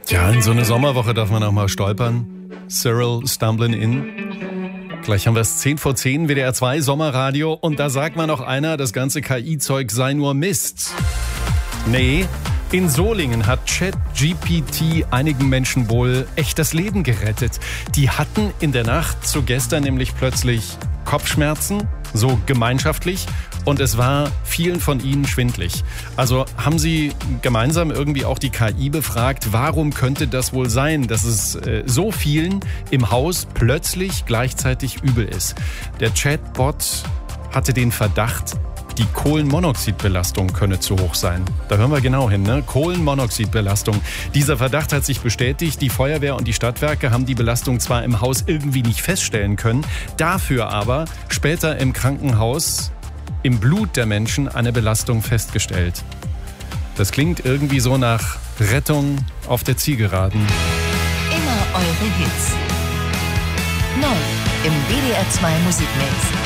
Ja, in so eine Sommerwoche darf man auch mal stolpern. Cyril, Stumbling In. Gleich haben wir es 10 vor 10, WDR 2 Sommerradio. Und da sagt mal noch einer, das ganze KI-Zeug sei nur Mist. Nee, in Solingen hat ChatGPT einigen Menschen wohl echt das Leben gerettet. Die hatten in der Nacht zu gestern nämlich plötzlich Kopfschmerzen, so gemeinschaftlich. Und es war vielen von ihnen schwindlig. Also haben sie gemeinsam irgendwie auch die KI befragt, warum könnte das wohl sein, dass es so vielen im Haus plötzlich gleichzeitig übel ist. Der Chatbot hatte den Verdacht, die Kohlenmonoxidbelastung könne zu hoch sein. Da hören wir genau hin, ne? Kohlenmonoxidbelastung. Dieser Verdacht hat sich bestätigt. Die Feuerwehr und die Stadtwerke haben die Belastung zwar im Haus irgendwie nicht feststellen können, dafür aber später im Krankenhaus im Blut der Menschen eine Belastung festgestellt. Das klingt irgendwie so nach Rettung auf der Zielgeraden. Immer eure Hits. Neu im WDR 2 Musikmix.